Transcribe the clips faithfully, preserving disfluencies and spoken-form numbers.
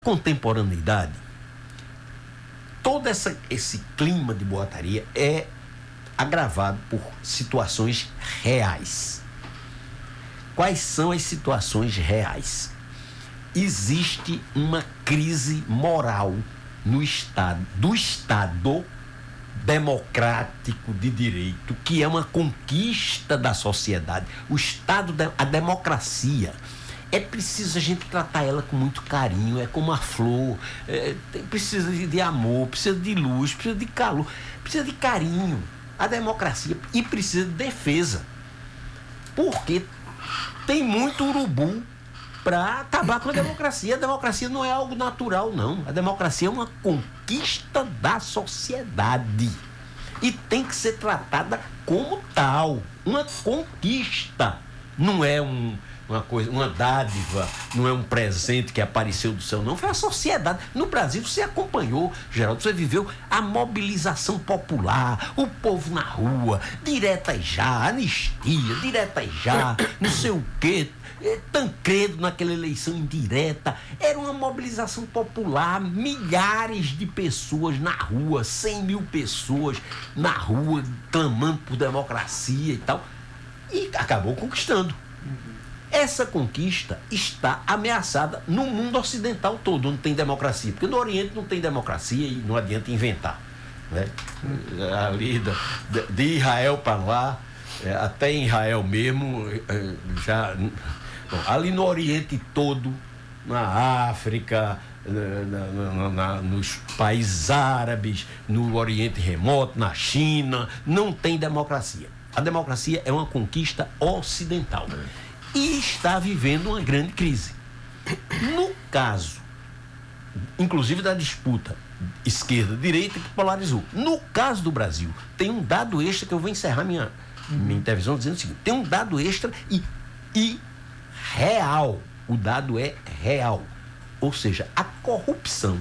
contemporaneidade, todo essa, esse clima de boataria é agravado por situações reais. Quais são as situações reais? Existe uma crise moral no Estado, do Estado democrático de direito, que é uma conquista da sociedade. O Estado, a democracia, é preciso a gente tratar ela com muito carinho, é como a flor, é, precisa de, de amor, precisa de luz, precisa de calor, precisa de carinho, a democracia, e precisa de defesa, porque tem muito urubu para acabar com a democracia. A democracia não é algo natural, não. A democracia é uma conquista da sociedade e tem que ser tratada como tal, uma conquista, não é um uma coisa, uma dádiva, não é um presente que apareceu do céu, não, foi a sociedade. No Brasil, você acompanhou, Geraldo, você viveu a mobilização popular, o povo na rua, direta e já, anistia, direta e já, não sei o quê, Tancredo naquela eleição indireta, era uma mobilização popular, milhares de pessoas na rua, cem mil pessoas na rua, clamando por democracia e tal, e acabou conquistando. Essa conquista está ameaçada no mundo ocidental todo, onde tem democracia, porque no Oriente não tem democracia e não adianta inventar, né? Ali da, de Israel para lá, até em Israel mesmo, já, bom, ali no Oriente todo, na África, na, na, na, nos países árabes, no Oriente Remoto, na China, não tem democracia. A democracia é uma conquista ocidental e está vivendo uma grande crise. No caso, inclusive da disputa esquerda-direita, que polarizou. No caso do Brasil, tem um dado extra que eu vou encerrar minha, minha intervenção dizendo o seguinte: tem um dado extra e, e real. O dado é real. Ou seja, a corrupção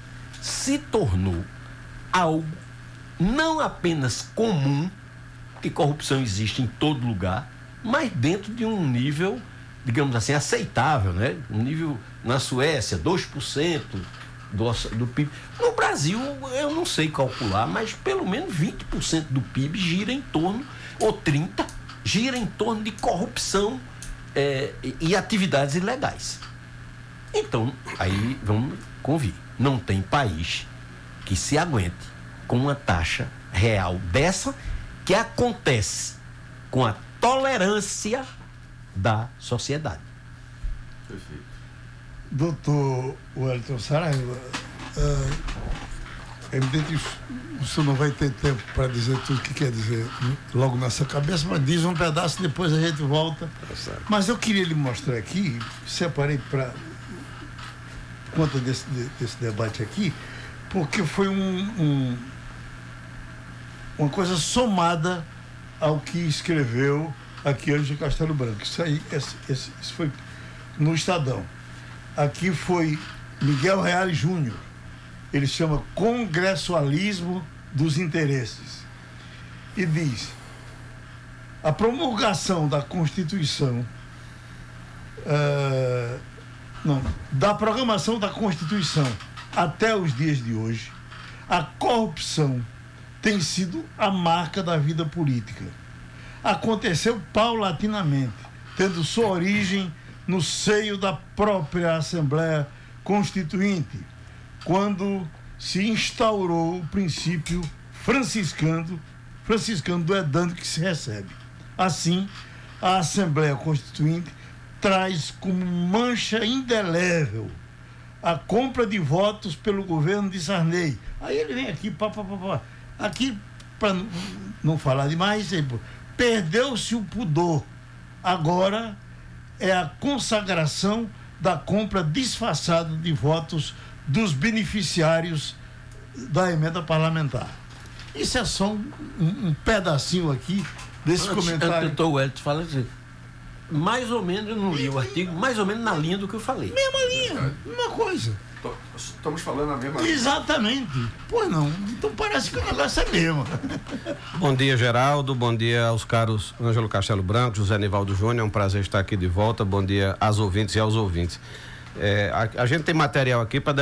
se tornou algo não apenas comum, que corrupção existe em todo lugar, mas dentro de um nível, digamos assim, aceitável, né? Um nível, na Suécia, dois por cento do, do P I B. No Brasil, eu não sei calcular, mas pelo menos vinte por cento do P I B gira em torno, ou trinta por cento, gira em torno de corrupção é, e atividades ilegais. Então, aí vamos convir, não tem país que se aguente com uma taxa real dessa, que acontece com a tolerância da sociedade. Perfeito. Doutor Wellington Saraiva, uh, é evidente que o senhor não vai ter tempo para dizer tudo o que quer dizer logo na sua cabeça, mas diz um pedaço, depois a gente volta. É, mas eu queria lhe mostrar aqui, separei para conta desse, desse debate aqui, porque foi um, um, uma coisa somada ao que escreveu aqui Ângelo Castelo Branco. Isso aí, esse, esse, isso foi no Estadão. Aqui foi Miguel Reale Júnior. Ele chama Congressualismo dos Interesses. E diz: a promulgação da Constituição, uh, não, da programação da Constituição até os dias de hoje, a corrupção tem sido a marca da vida política. Aconteceu paulatinamente, tendo sua origem no seio da própria Assembleia Constituinte, quando se instaurou o princípio franciscano, franciscano do edando que se recebe. Assim, a Assembleia Constituinte traz como mancha indelével a compra de votos pelo governo de Sarney. Aí ele vem aqui, pá, pá, pá, pá. Aqui, para não falar demais, perdeu-se o pudor. Agora é a consagração da compra disfarçada de votos dos beneficiários da emenda parlamentar. Isso é só um, um, um pedacinho aqui desse Antes, comentário. Doutor Wellington fala assim, mais ou menos, eu não li o artigo, mais ou menos na linha do que eu falei. Mesma linha, mesma coisa. Estamos falando a mesma coisa. Exatamente. Pois não, então parece que o negócio é mesmo. Bom dia, Geraldo, bom dia aos caros Ângelo Castelo Branco, José Nivaldo Júnior, é um prazer estar aqui de volta, bom dia às ouvintes e aos ouvintes. É, a, a gente tem material aqui para